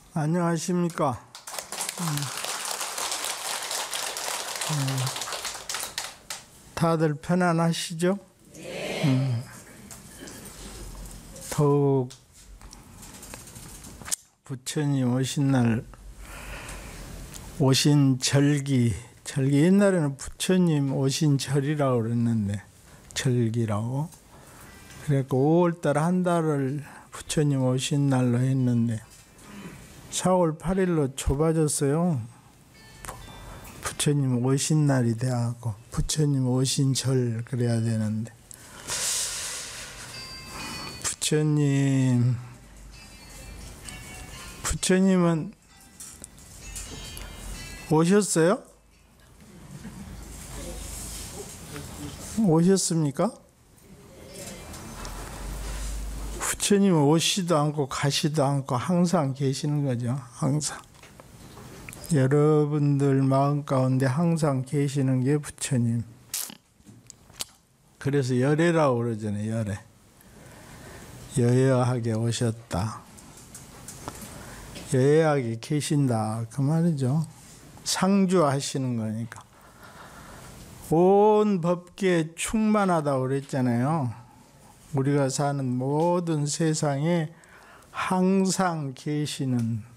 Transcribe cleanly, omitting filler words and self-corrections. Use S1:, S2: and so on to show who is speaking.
S1: 안녕하십니까. 다들 편안하시죠? 더욱 부처님 오신 날, 오신 절기 옛날에는 부처님 오신 절이라고 그랬는데, 절기라고. 그러니까 5월달 한 달을 부처님 오신 날로 했는데 4월 8일로 좁아졌어요. 부처님 오신 날이 돼갖고 부처님 오신 절 그래야 되는데, 부처님은 오셨어요? 오셨습니까? 부처님은 오시도 않고 가시도 않고 항상 계시는 거죠. 항상 여러분들 마음 가운데 항상 계시는 게 부처님. 그래서 열애라고 그러잖아요. 열애. 여여하게 오셨다, 여여하게 계신다, 그 말이죠. 상주하시는 거니까. 온 법계에 충만하다고 그랬잖아요. 우리가 사는 모든 세상에 항상 계시는